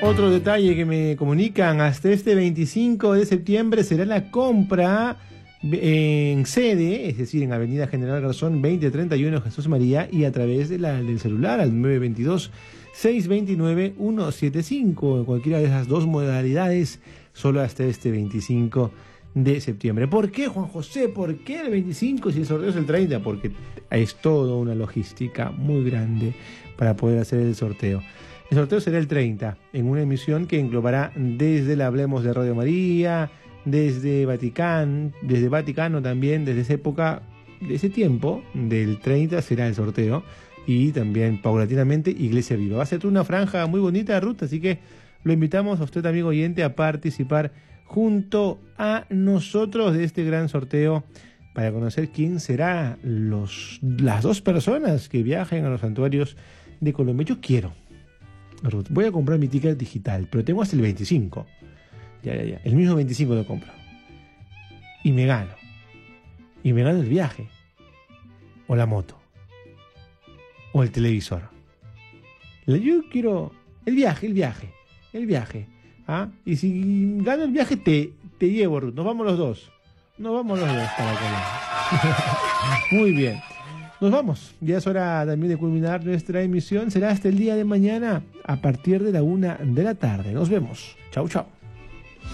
Otro detalle que me comunican, hasta este 25 de septiembre será la compra en sede, es decir, en Avenida General Garzón 2031 Jesús María, y a través del celular al 922-629-175, en cualquiera de esas dos modalidades, solo hasta este 25 de septiembre. ¿Por qué, Juan José? ¿Por qué el 25 si el sorteo es el 30? Porque es toda una logística muy grande para poder hacer el sorteo. El sorteo será el 30, en una emisión que englobará desde la Hablemos de Radio María, desde Vaticano también, desde esa época, de ese tiempo, del 30 será el sorteo, y también paulatinamente Iglesia Viva. Va a ser una franja muy bonita de ruta, así que lo invitamos a usted, amigo oyente, a participar junto a nosotros de este gran sorteo para conocer quién será las dos personas que viajen a los santuarios de Colombia. Yo quiero, Ruth, voy a comprar mi ticket digital, pero tengo hasta el 25. Ya. El mismo 25 lo compro. Y me gano. Y me gano el viaje. O la moto. O el televisor. Yo quiero el viaje. ¿Ah? Y si gano el viaje, te llevo, Ruth. Nos vamos los dos para Colombia. Muy bien. Nos vamos. Ya es hora también de culminar nuestra emisión. Será hasta el día de mañana a partir de la 1 de la tarde. Nos vemos. Chau, chau.